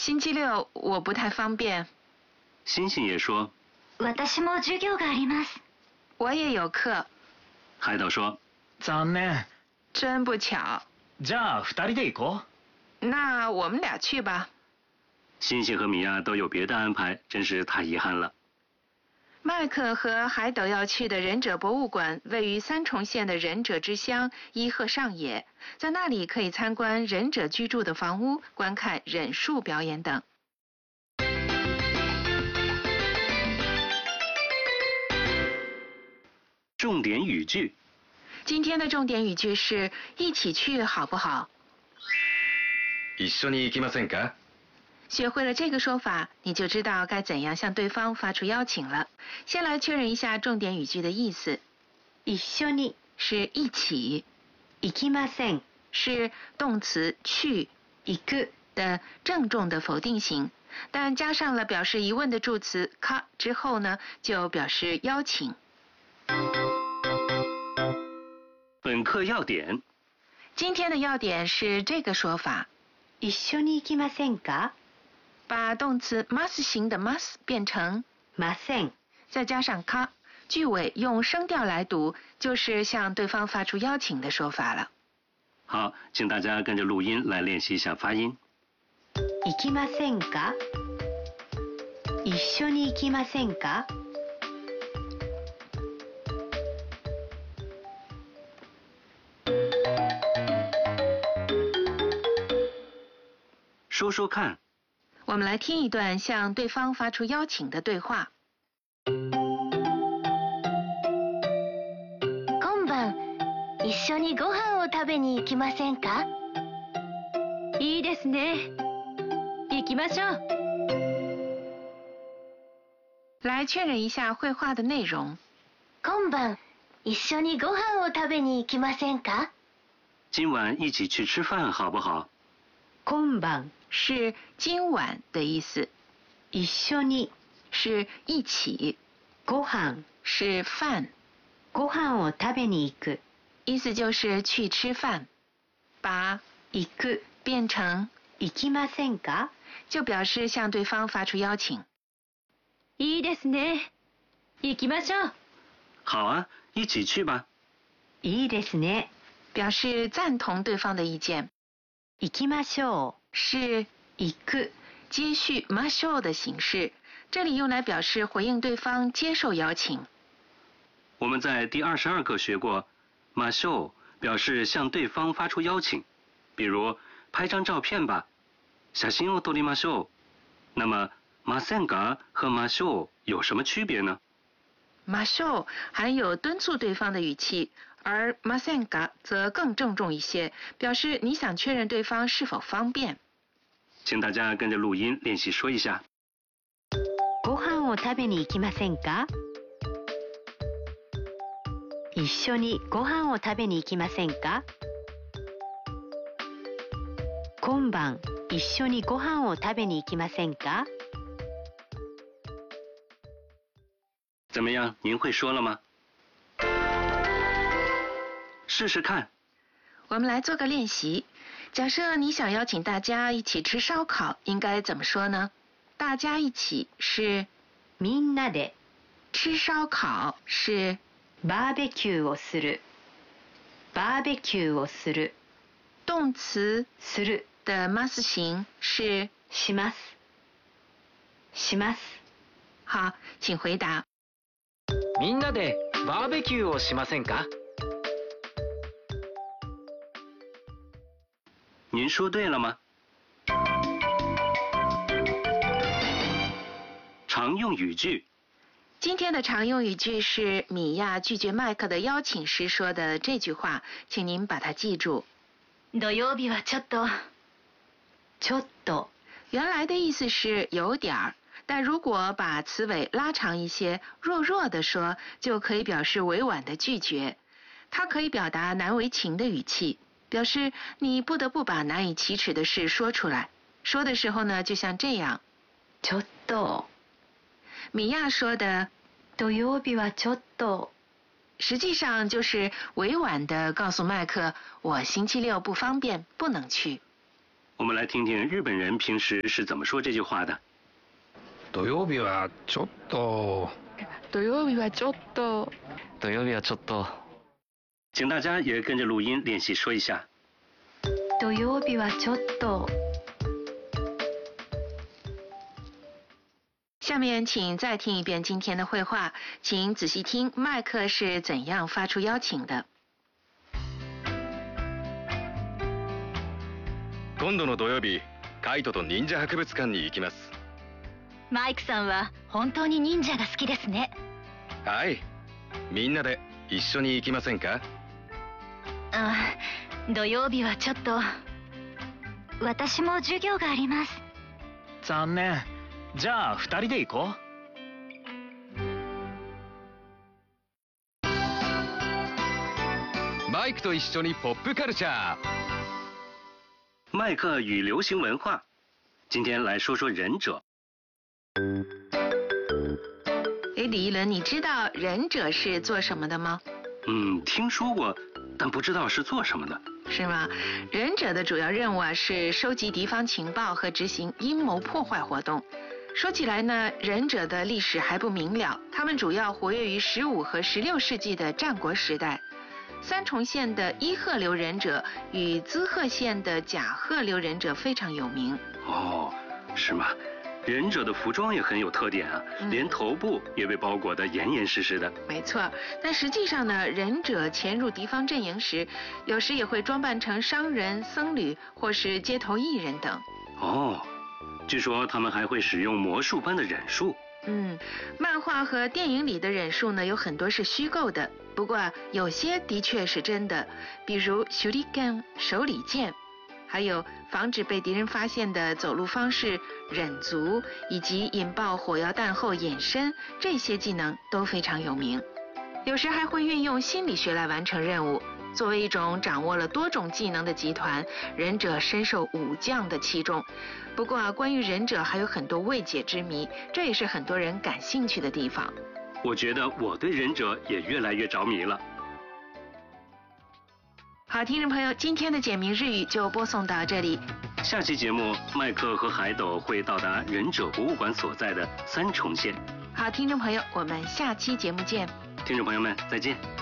星期六我不太方便。 星星也说， 私も授業があります。 我也有课。 海岛说， 残念。 真不巧。 じゃあ2人で行こう。那我们俩去吧。 星星和米娅都有别的安排，真是太遗憾了。 麦克和海斗要去的忍者博物馆位于三重县的忍者之乡伊贺上野，在那里可以参观忍者居住的房屋，观看忍术表演等。 重点语句。 今天的重点语句是一起去好不好？ 一緒に行きませんか？ 学会了这个说法，你就知道该怎样向对方发出邀请了。先来确认一下重点语句的意思。 一緒に是一起， 行きません是动词去行く的郑重的否定型，但加上了表示疑问的助词か之后呢，就表示邀请。 本课要点。 今天的要点是这个说法。 一緒に行きませんか？ 把动词 must 型的 must 变成ません， 再加上か，句尾用声调来读，就是向对方发出邀请的说法了。 好，请大家跟着录音来练习一下发音。 行きませんか？一緒に行きませんか？ 说说看。 我们来听一段向对方发出邀请的对话。 今晩一緒にご飯を食べに行きませんか？いいですね。行きましょう。 来确认一下绘画的内容。 今晩一緒にご飯を食べに行きませんか？ 今晚一起去吃饭好不好？ 今晩是今晚的意思， 一緒に是一起， ご飯是饭， ご飯を食べに行く， 意思就是去吃饭。把行く变成行きませんか？ 就表示向对方发出邀請。 いいですね。行きましょう。 好啊，一起去吧。 いいですね。 表示赞同对方的意见。 行きましょう是行く接续ましょう的形式，这里用来表示回应对方接受邀請。 我们在第22课学过，ましょう表示向对方发出邀请，比如拍张照片吧，写真を撮りましょう。那么ませんか和ましょう有什么区别呢？ ましょう含有敦促对方的语气，而ませんか则更郑重一些，表示你想确認对方是否方便。 请大家跟着录音练习说一下。 ご飯を食べに行きませんか？一緒にご飯を食べに行きませんか？今晩一緒にご飯を食べに行きませんか？ 怎么样，您会说了吗？试试看。 我们来做个练习。假设你想邀请大家一起吃烧烤，应该怎么说呢？大家一起是みんなで吃烧烤是バーベキューをするバーベキューをする动词する的 mas 形是しますします。 好，请回答。 みんなでバーベキューをしませんか？ 您说对了吗？常用语句。 今天的常用语句是米娅拒绝麦克的邀请时说的这句话，请您把它记住。 土曜日はちょっと原来的意思是有点儿，但如果把词尾拉长一些，弱弱的说，就可以表示委婉的拒绝。它可以表达难为情的语气，表示你不得不把难以启齿的事说出来。说的时候呢，就像这样。 ちょっと米娅说的土曜日はちょっと实际上就是委婉地告诉麦克，我星期六不方便，不能去。 我们来听听日本人平时是怎么说这句话的。 土曜日はちょっと。 土曜日はちょっと。 土曜日はちょっと。 请大家也跟着录音练习说一下。 土曜日はちょっと。 下面请再听一遍今天的绘画，请仔细听麦克是怎样发出邀请的。 今度の土曜日、カイトと忍者博物館に行きます。 マイクさんは本当に忍者が好きですね。 はい。みんなで一緒に行きませんか？ 土曜日はちょっと。私も授業があります。 残念。じゃあ2人で行こう。マイクと一緒にポップカルチャー。 麦克与流行文化，今天来说说忍者。 李一伦，你知道忍者是做什么的吗？ 听说过，但不知道是做什么的。 是吗？忍者的主要任务是收集敌方情报和执行阴谋破坏活动。说起来呢，忍者的历史还不明了，他们主要活跃于15和16世纪的战国时代。三重县的伊贺流忍者与滋贺县的甲贺流忍者非常有名。 哦，是吗？忍者的服装也很有特点啊，连头部也被包裹得严严实实的。 没错，但实际上呢，忍者潜入敌方阵营时，有时也会装扮成商人、僧侣或是街头艺人等。 哦，据说他们还会使用魔术般的忍术。 漫画和电影里的忍术呢，有很多是虚构的，不过有些的确是真的，比如手里剑、手里剑，还有防止被敌人发现的走路方式、忍足，以及引爆火药弹后隐身，这些技能都非常有名。有时还会运用心理学来完成任务。作为一种掌握了多种技能的集团，忍者深受武将的器重。不过关于忍者还有很多未解之谜，这也是很多人感兴趣的地方。 我觉得我对忍者也越来越着迷了。 好，听众朋友，今天的简明日语就播送到这里。 下期节目，麦克和海斗会到达忍者博物馆所在的三重县。 好，听众朋友，我们下期节目见。 听众朋友们，再见。